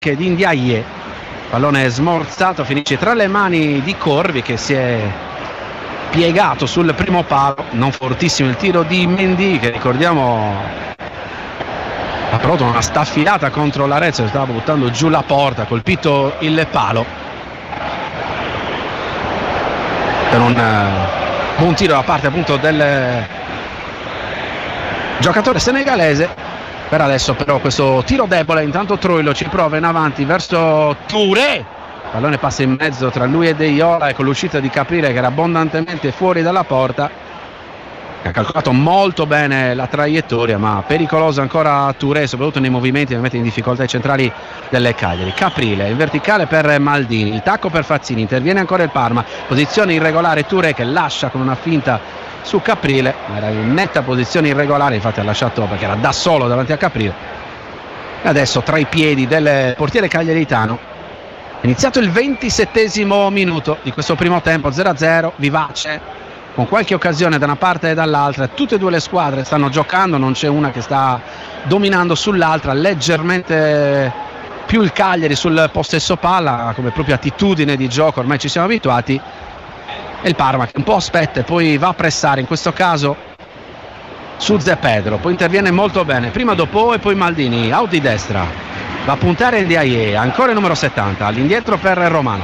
che di Ndiaye, pallone smorzato, finisce tra le mani di Corvi che si è piegato sul primo palo. Non fortissimo il tiro di Mendy, che ricordiamo ha provato una staffilata contro l'Arezzo, stava buttando giù la porta, colpito il palo per un buon tiro da parte appunto del giocatore senegalese. Per adesso però questo tiro debole, intanto Troilo ci prova in avanti verso Touré, il pallone passa in mezzo tra lui e Deiola e con l'uscita di Caprile che era abbondantemente fuori dalla porta, che ha calcolato molto bene la traiettoria, ma pericoloso ancora Touré, soprattutto nei movimenti che mette in difficoltà i centrali delle Cagliari. Caprile in verticale per Maldini, il tacco per Fazzini, interviene ancora il Parma, posizione irregolare Touré che lascia con una finta su Caprile, era in netta posizione irregolare, infatti ha lasciato perché era da solo davanti a Caprile. E adesso tra i piedi del portiere cagliaritano è iniziato il 27esimo minuto di questo primo tempo, 0-0, vivace, con qualche occasione da una parte e dall'altra. Tutte e due le squadre stanno giocando, non c'è una che sta dominando sull'altra, leggermente più il Cagliari sul possesso palla come propria attitudine di gioco, ormai ci siamo abituati, e il Parma che un po' aspetta e poi va a pressare, in questo caso su Zé Pedro, poi interviene molto bene, prima dopo e poi Maldini, out di destra, va a puntare Ndiaye, ancora il numero 70, all'indietro per Romano.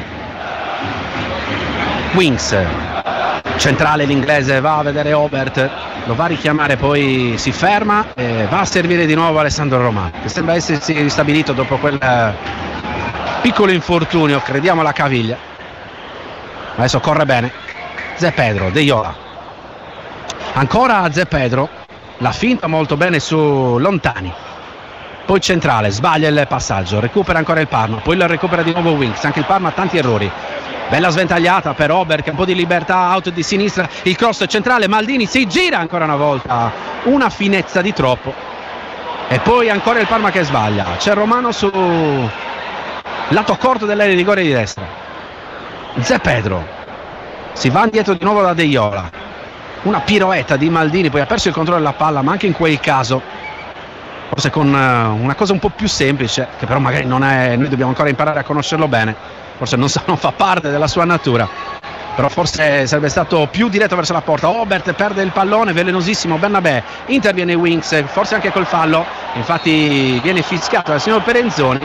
Wings, centrale l'inglese, va a vedere Obert, lo va a richiamare, poi si ferma e va a servire di nuovo Alessandro Romano, che sembra essersi ristabilito dopo quel piccolo infortunio, crediamo alla caviglia. Adesso corre bene Zé Pedro, Deiola, ancora Zé Pedro, la finta molto bene su Lontani, poi centrale, sbaglia il passaggio, recupera ancora il Parma, poi lo recupera di nuovo Wings, anche il Parma ha tanti errori, bella sventagliata per Ober che ha un po' di libertà, out di sinistra, il cross centrale, Maldini si gira ancora una volta, una finezza di troppo, e poi ancora il Parma che sbaglia, c'è Romano su lato corto dell'area di rigore di destra. Zé Pedro si va indietro di nuovo da Deiola, una piroetta di Maldini, poi ha perso il controllo della palla, ma anche in quel caso forse con una cosa un po' più semplice, che però magari non è, noi dobbiamo ancora imparare a conoscerlo bene, forse non fa parte della sua natura, però forse sarebbe stato più diretto verso la porta. Obert perde il pallone, velenosissimo Bernabé, interviene Wings, forse anche col fallo, infatti viene fischiato dal signor Perenzoni.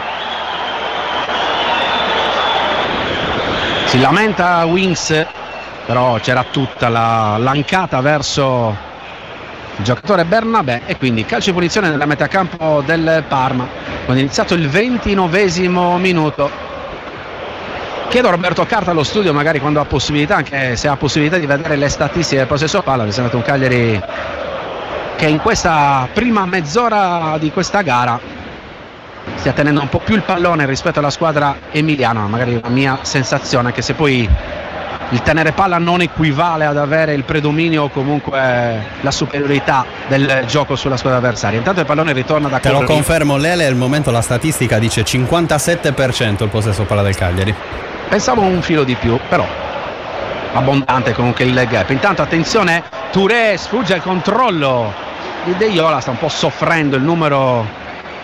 Si lamenta Wings, però c'era tutta la lancata verso il giocatore Bernabé e quindi calcio di punizione nella metà campo del Parma, quando è iniziato il 29esimo minuto. Chiedo a Roberto Carta allo studio, magari quando ha possibilità, anche se ha possibilità di vedere le statistiche del possesso palla, mi sembra un Cagliari che in questa prima mezz'ora di questa gara stia tenendo un po' più il pallone rispetto alla squadra emiliana, magari la mia sensazione, anche se poi il tenere palla non equivale ad avere il predominio o comunque la superiorità del gioco sulla squadra avversaria. Intanto il pallone ritorna da Corvi. Te lo confermo Lele, al momento la statistica dice 57% il possesso palla del Cagliari. Pensavo un filo di più, però abbondante comunque il gap. Intanto attenzione, Touré sfugge al controllo di Deiola, sta un po' soffrendo il numero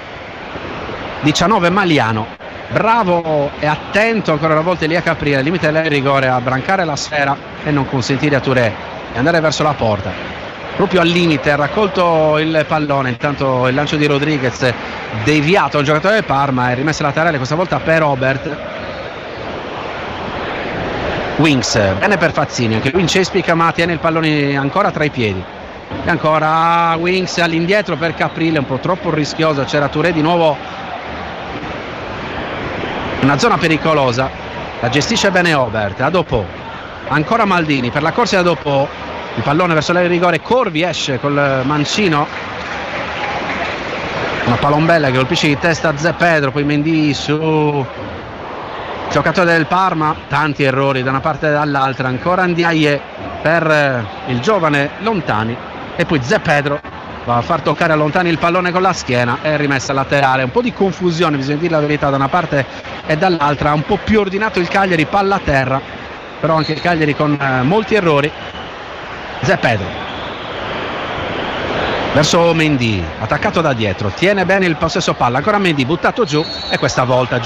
19 Maliano, bravo e attento ancora una volta lì a Caprile, al limite del rigore, a brancare la sfera e non consentire a Touré di andare verso la porta, proprio al limite ha raccolto il pallone. Intanto il lancio di Rodriguez deviato al giocatore del Parma e rimessa laterale questa volta per Robert. Wings, bene per Fazzini, anche lui incespica ma tiene il pallone ancora tra i piedi, e ancora Wings all'indietro per Caprile, un po' troppo rischioso, c'era Touré di nuovo, una zona pericolosa, la gestisce bene Obert, a dopo ancora Maldini per la corsa, a dopo il pallone verso l'area di rigore, Corvi esce col mancino, una palombella che colpisce di testa Zé Pedro, poi Mendy su giocatore del Parma, tanti errori da una parte e dall'altra, ancora Ndiaye per il giovane Lontani e poi Zé Pedro va a far toccare a Lontani il pallone con la schiena e rimessa laterale, un po' di confusione, bisogna dire la verità, da una parte e dall'altra, un po' più ordinato il Cagliari, palla a terra, però anche il Cagliari con molti errori. Zé Pedro verso Mendy, attaccato da dietro, tiene bene il possesso palla, ancora Mendy buttato giù e questa volta